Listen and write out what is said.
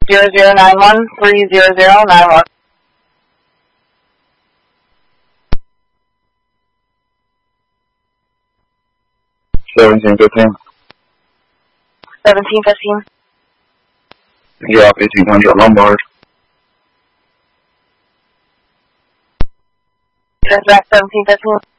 0091 30091. 1715. 1715. Yeah, 1800 Lombard. That's back 1715.